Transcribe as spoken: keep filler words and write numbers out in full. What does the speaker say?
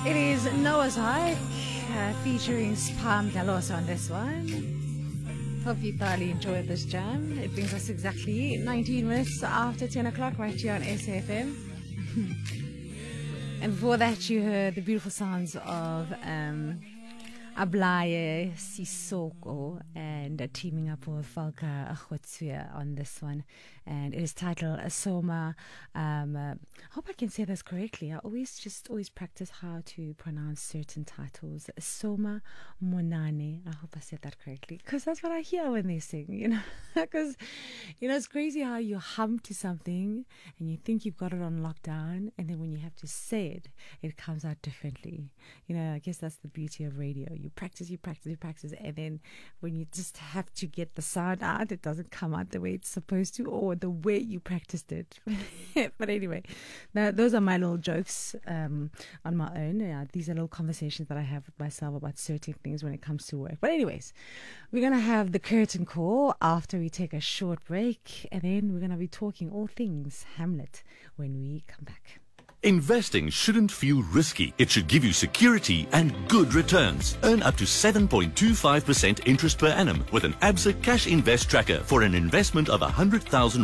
It is Noah's Hike uh, featuring Spam Dalos on this one. Hope you thoroughly enjoyed this jam. It brings us exactly nineteen minutes after ten o'clock right here on S A F M. And before that, you heard the beautiful sounds of um, Ablaye Sisoko and uh, teaming up with Falka Akhotswe on this one. And it is titled Asoma. Um, uh, I hope I can say this correctly. I always just always practice how to pronounce certain titles. Asoma Monane. I hope I said that correctly, because that's what I hear when they sing, you know. Because, you know, it's crazy how you hum to something and you think you've got it on lockdown, and then when you have to say it, it comes out differently. You know, I guess that's the beauty of radio. You practice, you practice, you practice, and then when you just have to get the sound out, it doesn't come out the way it's supposed to, or the way you practiced it. But anyway, now those are my little jokes um, on my own. Uh, these are little conversations that I have with myself about certain things when it comes to work. But anyways, we're going to have the curtain call after we take a short break, and then we're going to be talking all things Hamlet when we come back. Investing shouldn't feel risky. It should give you security and good returns. Earn up to seven point two five percent interest per annum with an Absa Cash Invest Tracker for an investment of one hundred thousand